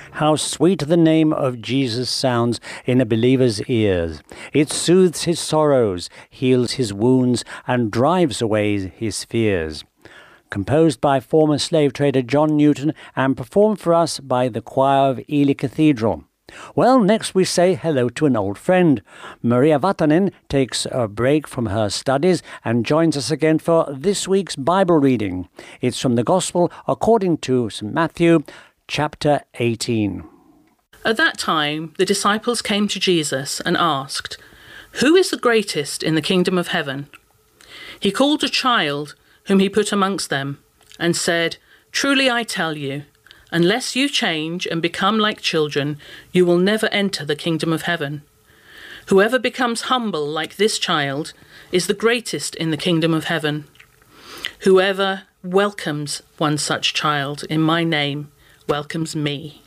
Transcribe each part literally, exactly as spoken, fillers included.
How sweet the name of Jesus sounds in a believer's ears. It soothes his sorrows, heals his wounds, and drives away his fears. Composed by former slave trader John Newton and performed for us by the choir of Ely Cathedral. Well, next we say hello to an old friend. Maria Vatanen takes a break from her studies and joins us again for this week's Bible reading. It's from the Gospel according to Saint Matthew, chapter eighteen. At that time, the disciples came to Jesus and asked, "Who is the greatest in the kingdom of heaven?" He called a child whom he put amongst them and said, "Truly I tell you, unless you change and become like children, you will never enter the kingdom of heaven. Whoever becomes humble like this child is the greatest in the kingdom of heaven. Whoever welcomes one such child in my name welcomes me.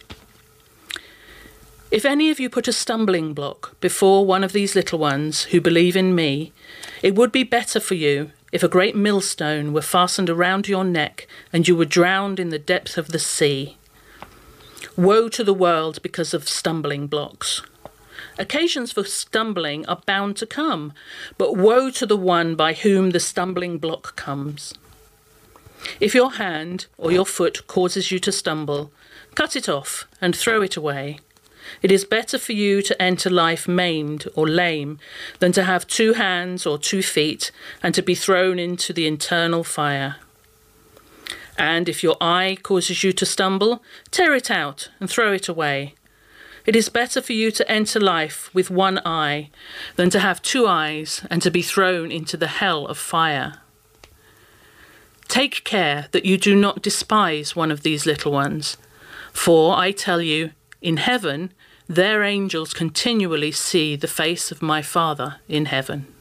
If any of you put a stumbling block before one of these little ones who believe in me, it would be better for you if a great millstone were fastened around your neck and you were drowned in the depth of the sea. Woe to the world because of stumbling blocks. Occasions for stumbling are bound to come, but woe to the one by whom the stumbling block comes. If your hand or your foot causes you to stumble, cut it off and throw it away. It is better for you to enter life maimed or lame than to have two hands or two feet and to be thrown into the eternal fire. And if your eye causes you to stumble, tear it out and throw it away. It is better for you to enter life with one eye than to have two eyes and to be thrown into the hell of fire. Take care that you do not despise one of these little ones, for I tell you, in heaven, their angels continually see the face of my Father in heaven."